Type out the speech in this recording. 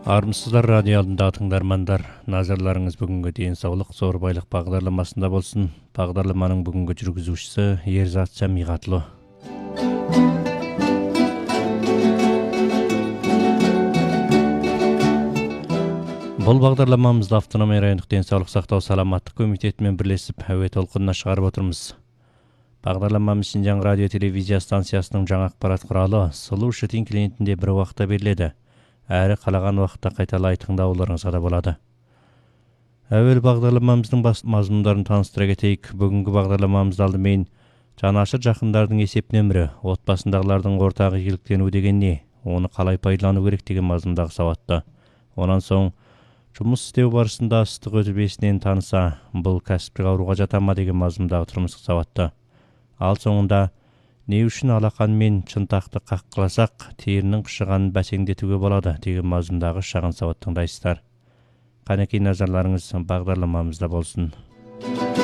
Армысыздар радио алдында тыңдармандар. Назарларыңыз бүгінгі денсаулық зор байлық бағдарламасында болсын. Бағдарламаның бүгінгі жүргізушісі Ерзат Жамиғатлы. Бұл бағдарламамызды автономия райондық денсаулық сақтау саламаттық комитетімен бірлесіп әуе толқынына шығарып отырмыз. Бағдарламамыз Шинжаң радио телевизия станциясының жаңа ақпарат құралы Сұлу Шытин клиентінде бір уақытта беріледі. Әрі қалаған уақытта қайталай тыңдауларыңызға да болады. Әуел бағдарламамыздың мазмұндарын таныстыра кетейік. Бүгінгі бағдарламамызды алдымен жанашыр жақындардың есеп нөмірі, отбасындағылардың ортақ игіліктену деген не, оны қалай пайдалану керек деген мазмұндағы сауатты. Онан соң жұмыс істеу барысында ыстық өтіп таныса, бұл кәсіптік ауруға жата ма деген мазмұндағы тұрмыстық сауатты. Ал соңында не үшін алақан мен шынтақты қаққыласақ, терінің қышығанын бәсеңдетуге болады деген мазмұндағы шағын сауат тыңдайсыздар. Қанекей назарларыңыз бағдарламамызда болсын.